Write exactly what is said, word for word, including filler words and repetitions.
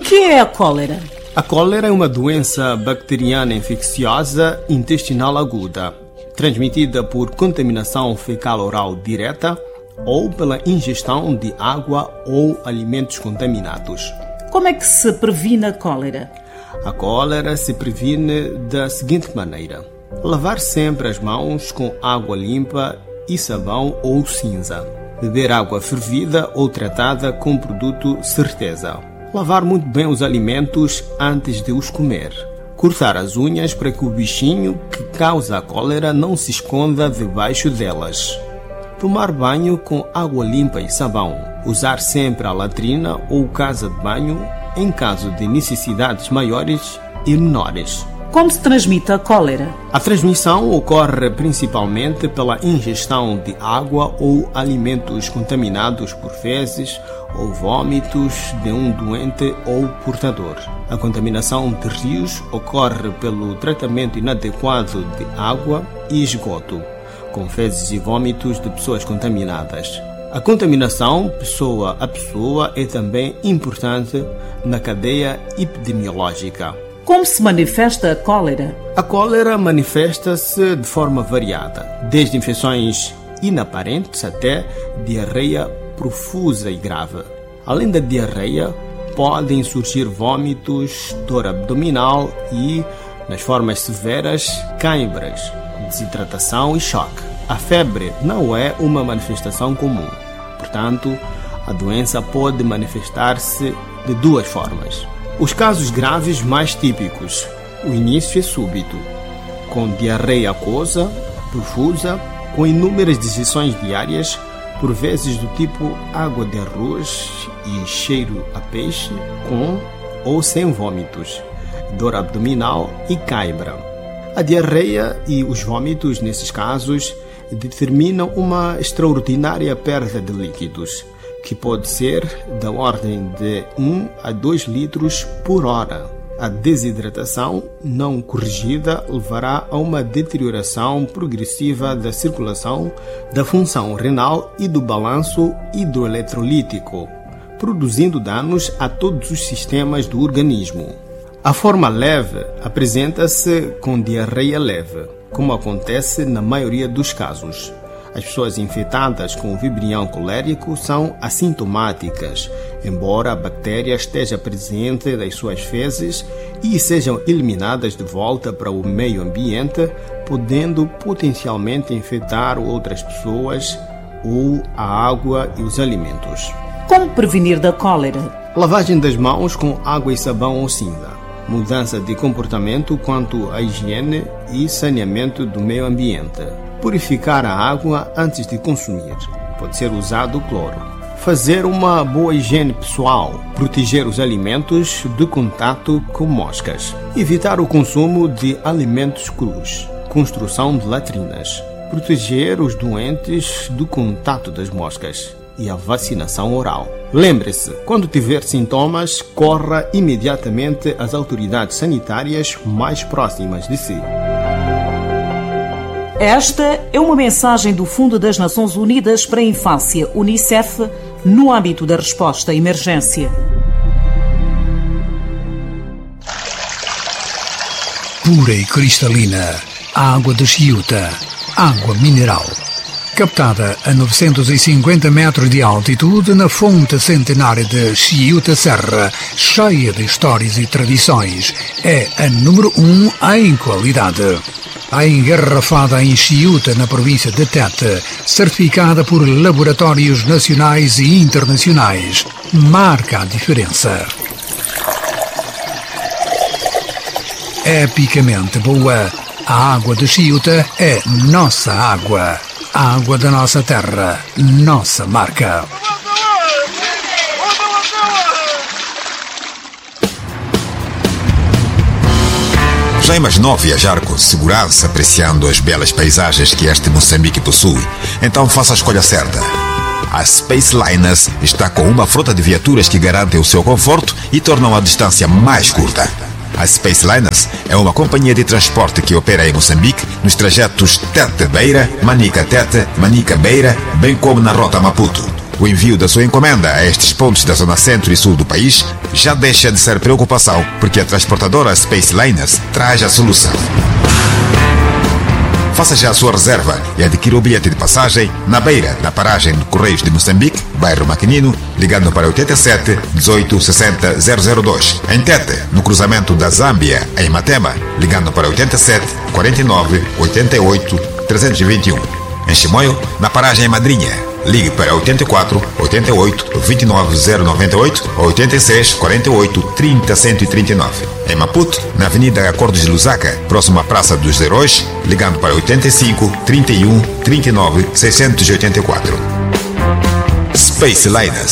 que é a cólera? A cólera é uma doença bacteriana infecciosa intestinal aguda, transmitida por contaminação fecal-oral direta ou pela ingestão de água ou alimentos contaminados. Como é que se previne a cólera? A cólera se previne da seguinte maneira: lavar sempre as mãos com água limpa e sabão ou cinza. Beber água fervida ou tratada com produto certeza. Lavar muito bem os alimentos antes de os comer. Cortar as unhas para que o bichinho que causa a cólera não se esconda debaixo delas. Tomar banho com água limpa e sabão. Usar sempre a latrina ou casa de banho em caso de necessidades maiores e menores. Como se transmite a cólera? A transmissão ocorre principalmente pela ingestão de água ou alimentos contaminados por fezes ou vômitos de um doente ou portador. A contaminação de rios ocorre pelo tratamento inadequado de água e esgoto, com fezes e vômitos de pessoas contaminadas. A contaminação pessoa a pessoa é também importante na cadeia epidemiológica. Como se manifesta a cólera? A cólera manifesta-se de forma variada, desde infecções inaparentes até diarreia profusa e grave. Além da diarreia, podem surgir vômitos, dor abdominal e, nas formas severas, cãibras, desidratação e choque. A febre não é uma manifestação comum. Portanto, a doença pode manifestar-se de duas formas. Os casos graves mais típicos: o início é súbito, com diarreia aquosa, profusa, com inúmeras dejeções diárias, por vezes do tipo água de arroz e cheiro a peixe, com ou sem vômitos, dor abdominal e cãibra. A diarreia e os vômitos, nesses casos, determinam uma extraordinária perda de líquidos, que pode ser da ordem de um a dois litros por hora. A desidratação não corrigida levará a uma deterioração progressiva da circulação, da função renal e do balanço hidroeletrolítico, produzindo danos a todos os sistemas do organismo. A forma leve apresenta-se com diarreia leve, como acontece na maioria dos casos. As pessoas infectadas com o vibrião colérico são assintomáticas, embora a bactéria esteja presente nas suas fezes e sejam eliminadas de volta para o meio ambiente, podendo potencialmente infectar outras pessoas ou a água e os alimentos. Como prevenir da cólera? Lavagem das mãos com água e sabão ou cinza. Mudança de comportamento quanto à higiene e saneamento do meio ambiente. Purificar a água antes de consumir. Pode ser usado cloro. Fazer uma boa higiene pessoal. Proteger os alimentos de contato com moscas. Evitar o consumo de alimentos crus. Construção de latrinas. Proteger os doentes do contato das moscas. E a vacinação oral. Lembre-se, quando tiver sintomas, corra imediatamente às autoridades sanitárias mais próximas de si. Esta é uma mensagem do Fundo das Nações Unidas para a Infância, Unicef, no âmbito da resposta à emergência. Pura e cristalina, a água de Chiuta, água mineral. Captada a novecentos e cinquenta metros de altitude na fonte centenária de Chiuta Serra, cheia de histórias e tradições, é a número um em qualidade. A engarrafada em Chiuta, na província de Tete, certificada por laboratórios nacionais e internacionais, marca a diferença. Epicamente boa, a água de Chiuta é nossa água. A água da nossa terra, nossa marca. Já imaginou viajar com segurança, apreciando as belas paisagens que este Moçambique possui? Então faça a escolha certa. A Spaceliners está com uma frota de viaturas que garantem o seu conforto e tornam a distância mais curta. A Spaceliners é uma companhia de transporte que opera em Moçambique nos trajetos Tete-Beira, Manica-Tete, Manica-Beira, bem como na rota Maputo. O envio da sua encomenda a estes pontos da zona centro e sul do país já deixa de ser preocupação, porque a transportadora Space Liners traz a solução. Faça já a sua reserva e adquira o bilhete de passagem na beira da paragem do Correios de Moçambique, bairro Maquinino, ligando para oitenta e sete, dezoito, sessenta, zero zero dois. Em Tete, no cruzamento da Zâmbia, em Matema, ligando para oitenta e sete, quarenta e nove, oitenta e oito, trezentos e vinte e um. Em Chimoio, na paragem Madrinha, ligue para oitenta e quatro, oitenta e oito, vinte e nove, zero noventa e oito ou oitenta e seis, quarenta e oito, trinta, cento e trinta e nove. Em Maputo, na Avenida Acordos de Lusaka, próximo à Praça dos Heróis, ligando para oitenta e cinco, trinta e um, trinta e nove, seiscentos e oitenta e quatro. Space Liners,